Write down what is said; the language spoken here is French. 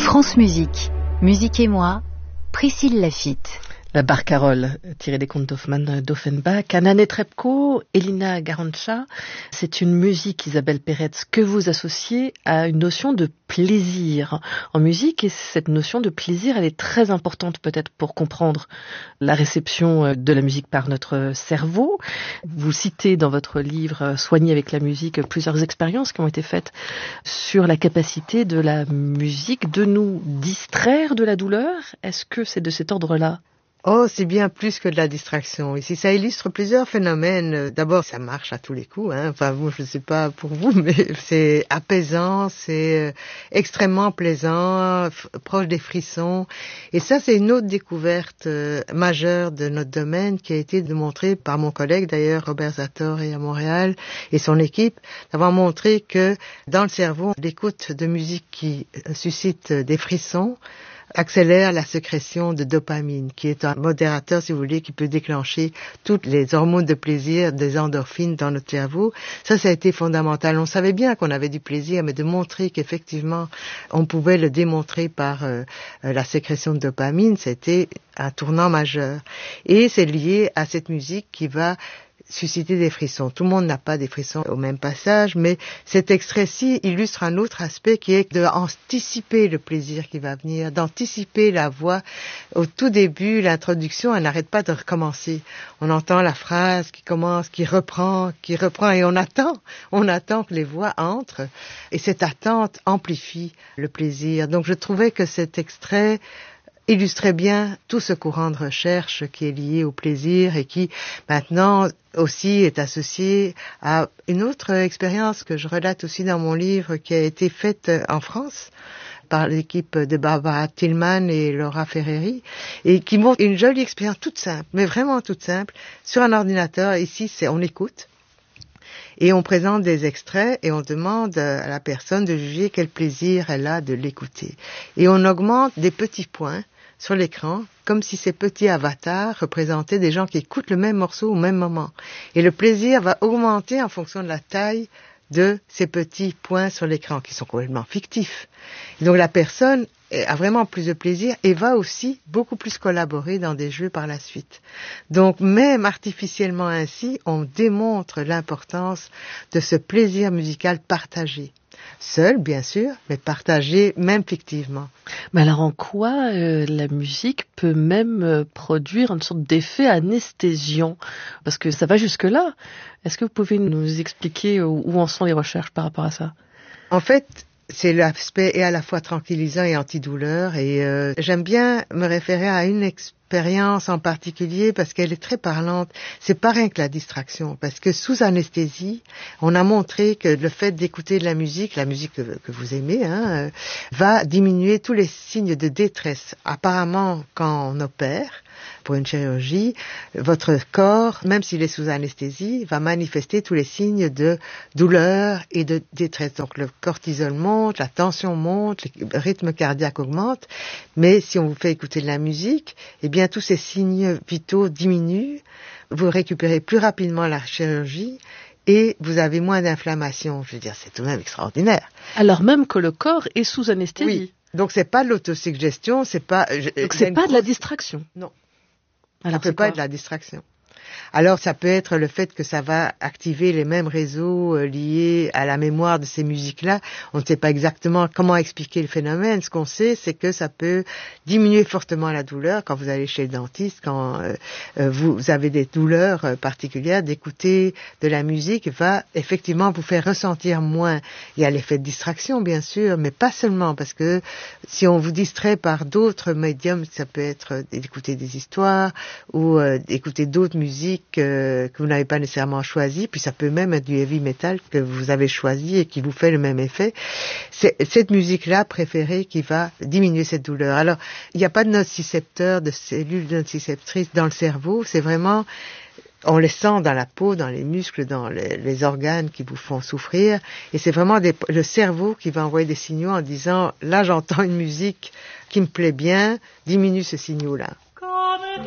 France Musique, Musique et moi, Priscille Laffitte. La barcarolle, tirée des contes d'Offenbach, Anna Netrebko, Elina Garanca. C'est une musique, Isabelle Peretz, que vous associez à une notion de plaisir en musique. Et cette notion de plaisir, elle est très importante peut-être pour comprendre la réception de la musique par notre cerveau. Vous citez dans votre livre « Soigner avec la musique » plusieurs expériences qui ont été faites sur la capacité de la musique de nous distraire de la douleur. Est-ce que c'est de cet ordre-là ? Oh, c'est bien plus que de la distraction. Ici, ça illustre plusieurs phénomènes. D'abord, ça marche à tous les coups, hein. Enfin, moi, je ne sais pas pour vous, mais c'est apaisant, c'est extrêmement plaisant, proche des frissons. Et ça, c'est une autre découverte majeure de notre domaine qui a été démontrée par mon collègue, d'ailleurs, Robert Zator à Montréal, et son équipe, d'avoir montré que dans le cerveau, l'écoute de musique qui suscite des frissons accélère la sécrétion de dopamine, qui est un modérateur, si vous voulez, qui peut déclencher toutes les hormones de plaisir, des endorphines dans notre cerveau. Ça a été fondamental. On savait bien qu'on avait du plaisir, mais de montrer qu'effectivement, on pouvait le démontrer par la sécrétion de dopamine, c'était un tournant majeur. Et c'est lié à cette musique qui va susciter des frissons. Tout le monde n'a pas des frissons au même passage, mais cet extrait-ci illustre un autre aspect qui est d'anticiper le plaisir qui va venir, d'anticiper la voix. Au tout début, l'introduction, elle n'arrête pas de recommencer. On entend la phrase qui commence, qui reprend, et on attend que les voix entrent, et cette attente amplifie le plaisir. Donc je trouvais que cet extrait illustrait bien tout ce courant de recherche qui est lié au plaisir et qui maintenant aussi est associé à une autre expérience que je relate aussi dans mon livre qui a été faite en France par l'équipe de Barbara Tillman et Laura Ferreri et qui montre une jolie expérience toute simple, mais vraiment toute simple, sur un ordinateur. Ici, on écoute. Et on présente des extraits et on demande à la personne de juger quel plaisir elle a de l'écouter. Et on augmente des petits points sur l'écran, comme si ces petits avatars représentaient des gens qui écoutent le même morceau au même moment. Et le plaisir va augmenter en fonction de la taille de ces petits points sur l'écran, qui sont complètement fictifs. Et donc la personne a vraiment plus de plaisir et va aussi beaucoup plus collaborer dans des jeux par la suite. Donc même artificiellement ainsi, on démontre l'importance de ce plaisir musical partagé. Seul, bien sûr, mais partagé, même fictivement. Mais alors en quoi la musique peut même produire une sorte d'effet anesthésiant ? Parce que ça va jusque-là. Est-ce que vous pouvez nous expliquer où en sont les recherches par rapport à ça ? En fait, c'est l'aspect est à la fois tranquillisant et antidouleur. Et j'aime bien me référer à une expérience en particulier parce qu'elle est très parlante. C'est pas rien que la distraction, parce que sous anesthésie, on a montré que le fait d'écouter de la musique que vous aimez, va diminuer tous les signes de détresse. Apparemment, quand on opère pour une chirurgie, votre corps, même s'il est sous anesthésie, va manifester tous les signes de douleur et de détresse. Donc le cortisol monte, la tension monte, le rythme cardiaque augmente. Mais si on vous fait écouter de la musique, eh bien tous ces signes vitaux diminuent, vous récupérez plus rapidement la chirurgie et vous avez moins d'inflammation. Je veux dire, c'est tout de même extraordinaire. Alors même que le corps est sous anesthésie. Oui. Donc c'est pas de l'autosuggestion, c'est pas... Donc c'est pas de la distraction. Non. Alors ça peut pas être de la distraction. Alors ça peut être le fait que ça va activer les mêmes réseaux liés à la mémoire de ces musiques-là. On ne sait pas exactement comment expliquer le phénomène. Ce qu'on sait, c'est que ça peut diminuer fortement la douleur quand vous allez chez le dentiste, quand vous avez des douleurs particulières. D'écouter de la musique va effectivement vous faire ressentir moins. Il y a l'effet de distraction, bien sûr, mais pas seulement, parce que si on vous distrait par d'autres médiums, ça peut être d'écouter des histoires ou d'écouter d'autres musiques que vous n'avez pas nécessairement choisi, puis ça peut même être du heavy metal que vous avez choisi et qui vous fait le même effet. C'est cette musique-là préférée qui va diminuer cette douleur. Alors, il n'y a pas de nocicepteurs, de cellules nociceptrices dans le cerveau, c'est vraiment... On les sent dans la peau, dans les muscles, dans les organes qui vous font souffrir. Et c'est vraiment le cerveau qui va envoyer des signaux en disant « Là, j'entends une musique qui me plaît bien, diminue ce signal-là ».